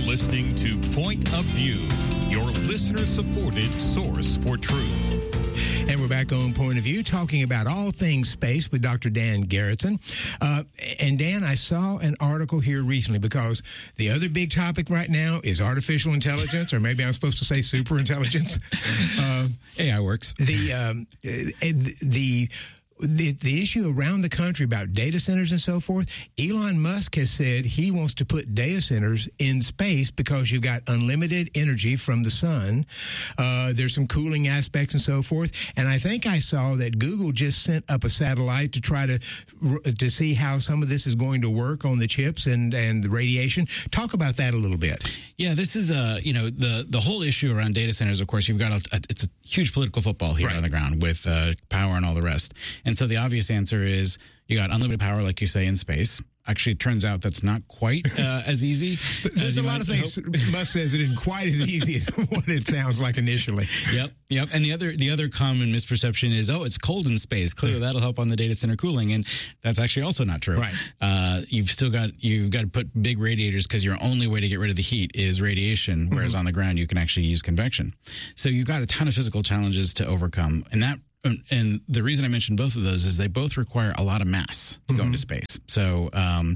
listening to Point of View, your listener-supported source for truth. And we're back on Point of View, talking about all things space with Dr. Dan Garretson. And Dan, I saw an article here recently, because the other big topic right now is artificial intelligence, or maybe I'm supposed to say super intelligence. AI works. The issue around the country about data centers and so forth, Elon Musk has said he wants to put data centers in space because you've got unlimited energy from the sun. There's some cooling aspects and so forth. And I think I saw that Google just sent up a satellite to try to see how some of this is going to work on the chips and the radiation. Talk about that a little bit. Yeah, this is the whole issue around data centers. Of course, you've got it's a huge political football here on the ground with power and all the rest. And so the obvious answer is you got unlimited power, like you say, in space. Actually, it turns out that's not quite as easy. There's a lot of things Musk says it isn't quite as easy as what it sounds like initially. Yep. And the other common misperception is, it's cold in space. Clearly, that'll help on the data center cooling, and that's actually also not true. Right. You've got to put big radiators, because your only way to get rid of the heat is radiation, whereas on the ground you can actually use convection. So you've got a ton of physical challenges to overcome, and the reason I mentioned both of those is they both require a lot of mass to go into space. So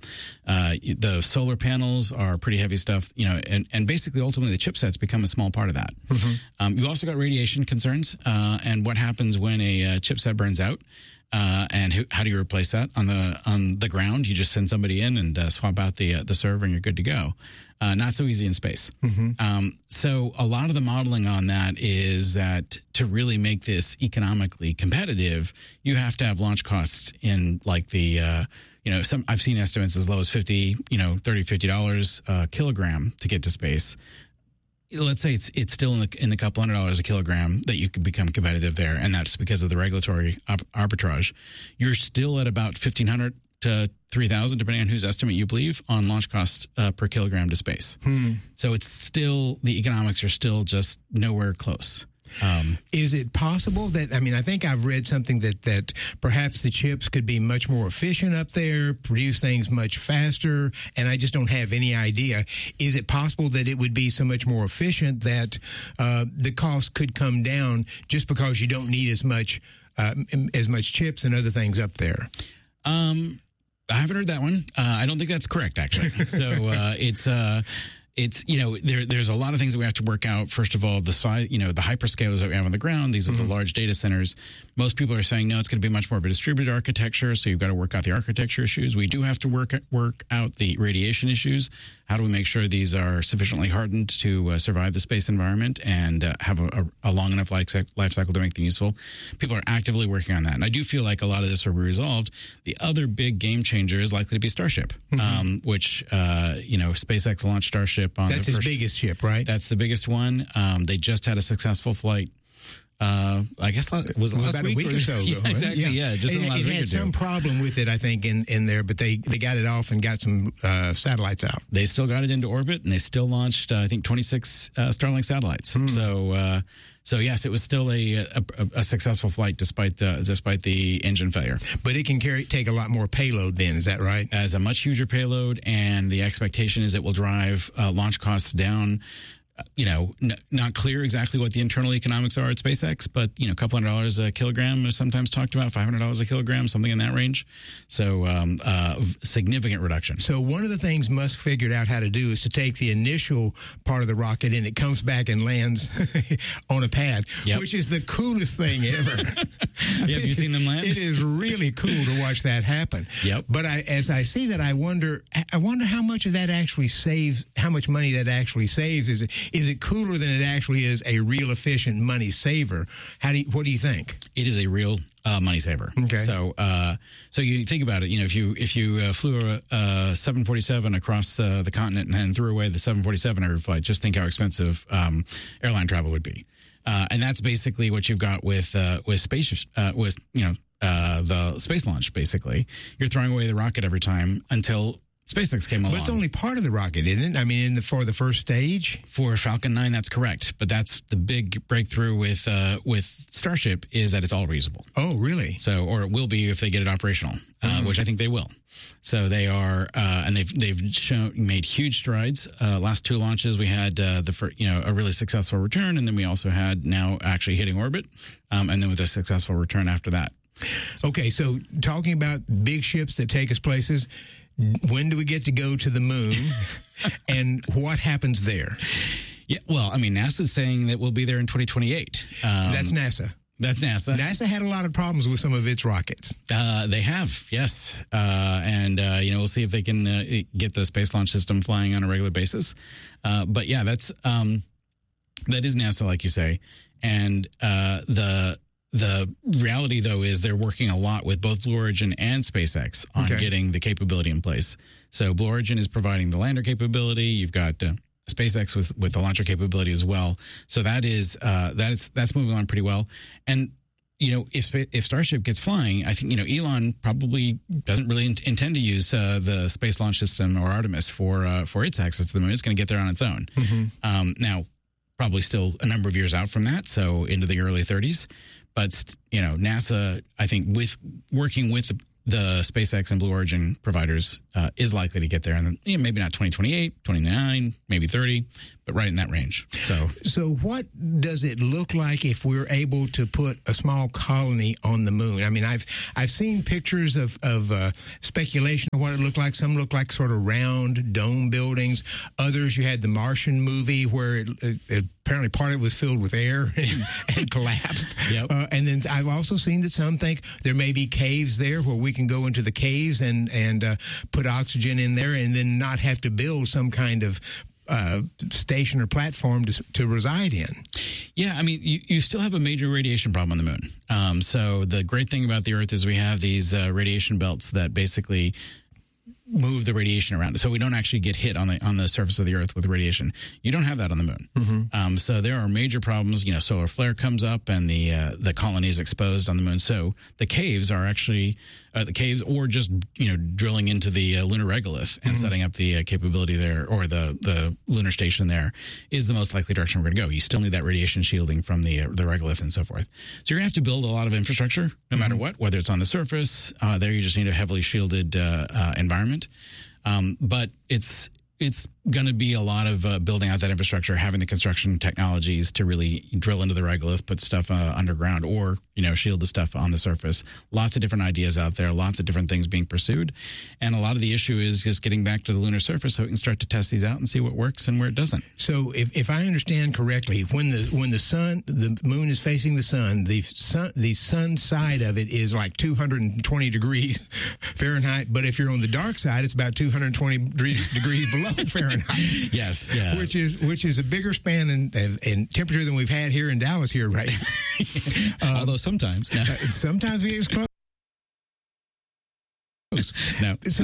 the solar panels are pretty heavy stuff, and basically ultimately the chipsets become a small part of that. You've also got radiation concerns and what happens when a chipset burns out. And how do you replace that on the ground? You just send somebody in and swap out the server, and you're good to go. Not so easy in space. So a lot of the modeling on that is that to really make this economically competitive, you have to have launch costs in like the I've seen estimates as low as $50 a kilogram to get to space. Let's say it's still in the couple $100 a kilogram that you could become competitive there, and that's because of the regulatory arbitrage. You're still at about $1,500 to $3,000, depending on whose estimate you believe, on launch cost per kilogram to space. So it's still, the economics are still just nowhere close. Is it possible that, I think I've read something that perhaps the chips could be much more efficient up there, produce things much faster, and I just don't have any idea. Is it possible that it would be so much more efficient that the cost could come down just because you don't need as much chips and other things up there? I haven't heard that one. I don't think that's correct, actually. So there's a lot of things that we have to work out. First of all, the size, the hyperscalers that we have on the ground, these are the large data centers. Most people are saying, no, it's going to be much more of a distributed architecture. So you've got to work out the architecture issues. We do have to work out the radiation issues. How do we make sure these are sufficiently hardened to survive the space environment and have a long enough life cycle to make them useful? People are actively working on that. And I do feel like a lot of this will be resolved. The other big game changer is likely to be Starship, which, SpaceX launched Starship on That's his biggest ship, right? That's the biggest one. They just had a successful flight. I guess was last about a week or so ago. Exactly. Right? Just in the last week or two. It had some problem with it, I think, in there, but they got it off and got some satellites out. They still got it into orbit, and they still launched, I think, 26 Starlink satellites. So yes, it was still a successful flight despite the engine failure. But it can take a lot more payload then, is that right? As a much huger payload, and the expectation is it will drive launch costs down. Not clear exactly what the internal economics are at SpaceX, but, a couple $100 a kilogram is sometimes talked about, $500 a kilogram, something in that range. So significant reduction. So one of the things Musk figured out how to do is to take the initial part of the rocket and it comes back and lands on a pad, which is the coolest thing ever. Have you seen them land? It is really cool to watch that happen. Yep. But as I see that, I wonder how much of that actually saves, how much money that actually saves. Is it cooler than it actually is a real efficient money saver? What do you think? It is a real money saver. Okay. So you think about it. If you flew a 747 across the continent and threw away the 747 every flight, just think how expensive airline travel would be. And that's basically what you've got with space. The space launch. Basically, you're throwing away the rocket every time until SpaceX came along. But it's only part of the rocket, isn't it? I mean, for the first stage? For Falcon 9, that's correct. But that's the big breakthrough with Starship is that it's all reusable. Oh, really? So, or it will be if they get it operational, which I think they will. So they are, and they've made huge strides. Last 2 launches, we had a really successful return, and then we also had now actually hitting orbit, and then with a successful return after that. Okay, so talking about big ships that take us places, when do we get to go to the moon, and what happens there? Yeah, well, I mean, NASA's saying that we'll be there in 2028. That's NASA. That's NASA. NASA had a lot of problems with some of its rockets. They have, yes. And we'll see if they can get the Space Launch System flying on a regular basis. But yeah, that is NASA, like you say. And the reality, though, is they're working a lot with both Blue Origin and SpaceX on getting the capability in place. So Blue Origin is providing the lander capability. You've got SpaceX with the launcher capability as well. So that's moving on pretty well. And if Starship gets flying, I think Elon probably doesn't really intend to use the Space Launch System or Artemis for its access to the moon. It's going to get there on its own. Mm-hmm. Now, probably still a number of years out from that, so into the early 30s. But NASA, I think, with working with the SpaceX and Blue Origin providers, is likely to get there, and maybe not 2028, 29, maybe 30, but right in that range. So what does it look like if we're able to put a small colony on the moon? I mean, I've seen pictures of speculation of what it looked like. Some look like sort of round dome buildings. Others, you had the Martian movie where it apparently part of it was filled with air and collapsed. Yep. And then I've also seen that some think there may be caves there where we can go into the caves and put oxygen in there and then not have to build some kind of station or platform to reside in. Yeah, I mean, you still have a major radiation problem on the moon. So the great thing about the Earth is we have these radiation belts that basically move the radiation around, so we don't actually get hit on the surface of the Earth with radiation. You don't have that on the moon. Mm-hmm. So there are major problems. Solar flare comes up, and the colony is exposed on the moon. So the caves are actually the caves, or just drilling into the lunar regolith and setting up the capability there, or the lunar station there, is the most likely direction we're going to go. You still need that radiation shielding from the regolith and so forth. So you're going to have to build a lot of infrastructure, no matter what, whether it's on the surface. There, you just need a heavily shielded environment. But it's going to be a lot of building out that infrastructure, having the construction technologies to really drill into the regolith, put stuff underground, or shield the stuff on the surface. Lots of different ideas out there, lots of different things being pursued, and a lot of the issue is just getting back to the lunar surface so we can start to test these out and see what works and where it doesn't. So, if I understand correctly, when the moon is facing the sun, the sun side of it is like 220 degrees Fahrenheit, but if you're on the dark side, it's about 220 degrees below Fahrenheit. Yes, yeah. Which is a bigger span in temperature than we've had here in Dallas here, right? Although sometimes. No. Sometimes we get close. No. So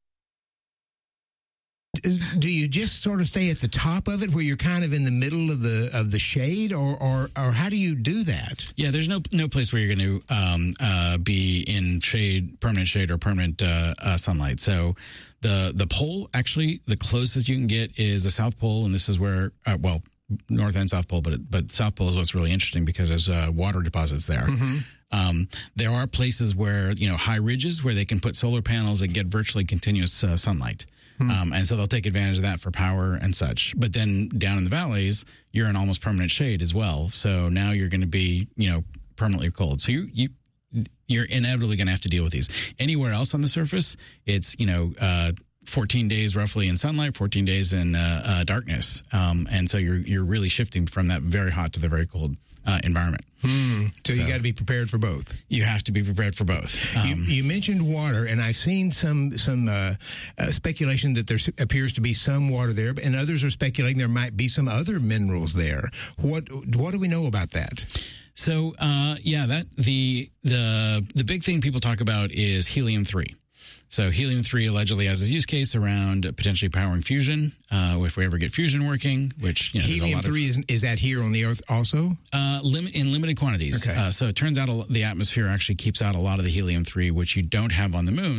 do you just sort of stay at the top of it where you're kind of in the middle of the shade, or how do you do that? Yeah, there's no place where you're going to be in permanent shade or permanent sunlight. So the pole, actually, the closest you can get is the South Pole, and this is where North and South Pole, but South Pole is what's really interesting because there's water deposits there. Mm-hmm. There are places where high ridges where they can put solar panels and get virtually continuous sunlight. And so they'll take advantage of that for power and such. But then down in the valleys, you're in almost permanent shade as well. So now you're going to be, permanently cold. So you're inevitably going to have to deal with these. Anywhere else on the surface, it's 14 days roughly in sunlight, 14 days in darkness, and so you're really shifting from that very hot to the very cold environment. So you got to be prepared for both. You have to be prepared for both. You mentioned water, and I've seen some speculation that there appears to be some water there, and others are speculating there might be some other minerals there. What do we know about that? So that the big thing people talk about is helium-3. So helium-3 allegedly has its use case around potentially powering fusion, if we ever get fusion working, which, helium-3 is that here on the Earth also? In limited quantities. Okay. So it turns out the atmosphere actually keeps out a lot of the helium-3, which you don't have on the moon.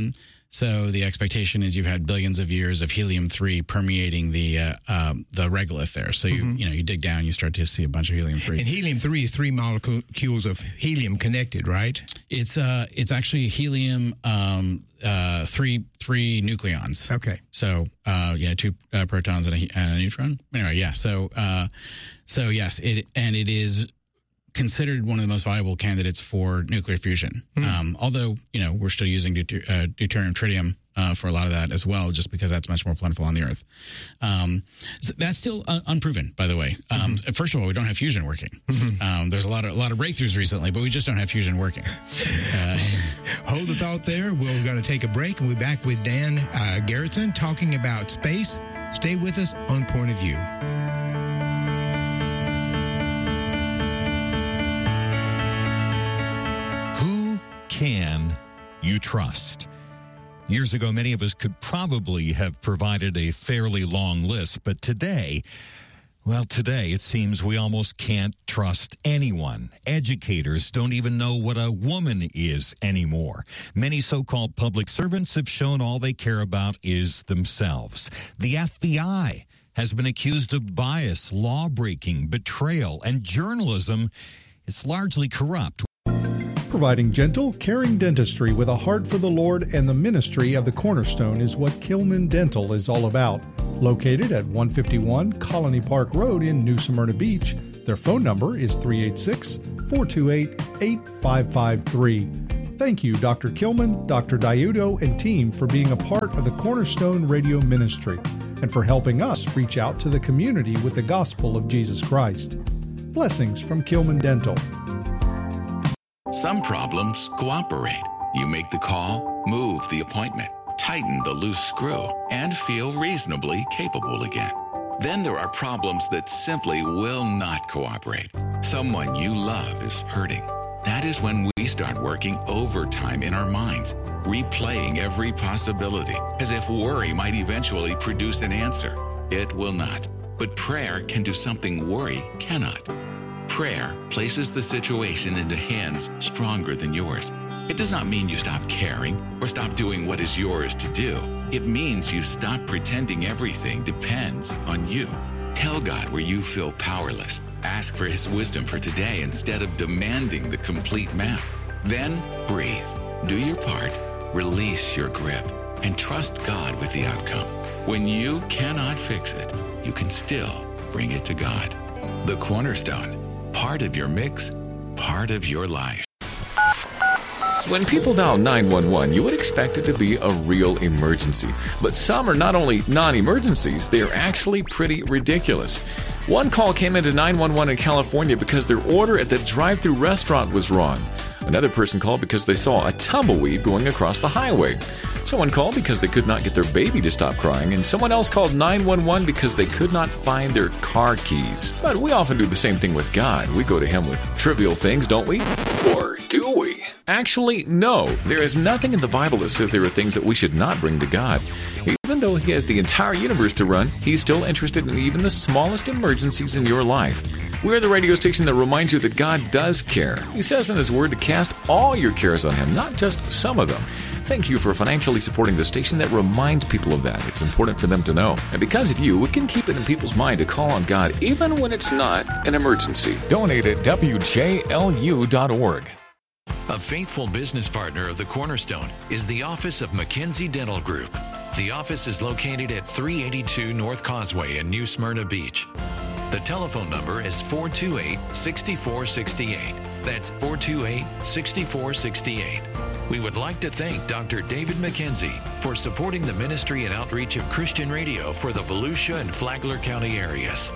So the expectation is you've had billions of years of helium-3 permeating the regolith there. So you dig down, you start to see a bunch of helium-3. And helium-3 is 3 molecules of helium connected, right? It's actually helium, three nucleons. Okay. So 2 protons and a neutron. Anyway, yeah. So yes, it is considered one of the most viable candidates for nuclear fusion. Although, we're still using deuterium tritium for a lot of that as well, just because that's much more plentiful on the Earth. So that's still unproven, by the way. First of all, we don't have fusion working. There's a lot of breakthroughs recently, but we just don't have fusion working. Hold the thought there. We're going to take a break, and we'll be back with Dan Garretson talking about space. Stay with us on Point of View. Can you trust? Years ago, many of us could probably have provided a fairly long list, but today it seems we almost can't trust anyone. Educators don't even know what a woman is anymore. Many so-called public servants have shown all they care about is themselves. The FBI has been accused of bias, law-breaking, betrayal, and journalism. It's largely corrupt. Providing gentle, caring dentistry with a heart for the Lord and the ministry of the Cornerstone is what Kilman Dental is all about. Located at 151 Colony Park Road in New Smyrna Beach, their phone number is 386-428-8553. Thank you, Dr. Kilman, Dr. Diudo, and team for being a part of the Cornerstone Radio Ministry and for helping us reach out to the community with the gospel of Jesus Christ. Blessings from Kilman Dental. Some problems cooperate. You make the call, move the appointment, tighten the loose screw, and feel reasonably capable again. Then there are problems that simply will not cooperate. Someone you love is hurting. That is when we start working overtime in our minds, replaying every possibility, as if worry might eventually produce an answer. It will not. But prayer can do something worry cannot. Prayer places the situation into hands stronger than yours. It does not mean you stop caring or stop doing what is yours to do. It means you stop pretending everything depends on you. Tell God where you feel powerless. Ask for His wisdom for today instead of demanding the complete map. Then breathe. Do your part. Release your grip and trust God with the outcome. When you cannot fix it, you can still bring it to God. The Cornerstone. Part of your mix, part of your life. When people dial 911, you would expect it to be a real emergency. But some are not only non-emergencies, they are actually pretty ridiculous. One call came into 911 in California because their order at the drive-thru restaurant was wrong. Another person called because they saw a tumbleweed going across the highway. Someone called because they could not get their baby to stop crying, and someone else called 911 because they could not find their car keys. But we often do the same thing with God. We go to Him with trivial things, don't we? Or do we? Actually, no. There is nothing in the Bible that says there are things that we should not bring to God. Even though He has the entire universe to run, He's still interested in even the smallest emergencies in your life. We're the radio station that reminds you that God does care. He says in His Word to cast all your cares on Him, not just some of them. Thank you for financially supporting the station that reminds people of that. It's important for them to know. And because of you, we can keep it in people's mind to call on God even when it's not an emergency. Donate at WJLU.org. A faithful business partner of the Cornerstone is the Office of McKenzie Dental Group. The office is located at 382 North Causeway in New Smyrna Beach. The telephone number is 428-6468. That's 428-6468. We would like to thank Dr. David McKenzie for supporting the ministry and outreach of Christian radio for the Volusia and Flagler County areas.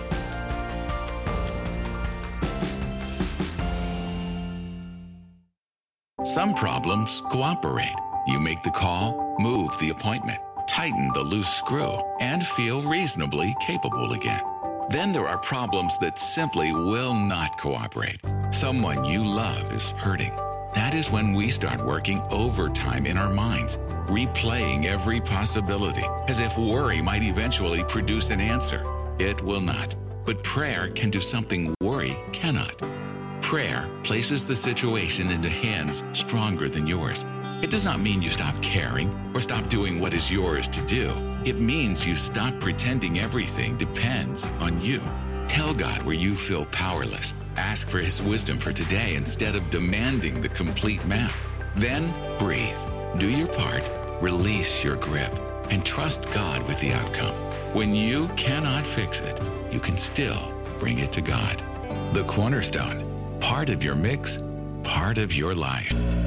Some problems cooperate. You make the call, move the appointment, tighten the loose screw, and feel reasonably capable again. Then there are problems that simply will not cooperate. Someone you love is hurting. That is when we start working overtime in our minds, replaying every possibility, as if worry might eventually produce an answer. It will not. But prayer can do something worry cannot. Prayer places the situation into hands stronger than yours. It does not mean you stop caring or stop doing what is yours to do. It means you stop pretending everything depends on you. Tell God where you feel powerless. Ask for His wisdom for today instead of demanding the complete map. Then breathe. Do your part. Release your grip and trust God with the outcome. When you cannot fix it, you can still bring it to God. The Cornerstone. Part of your mix, part of your life.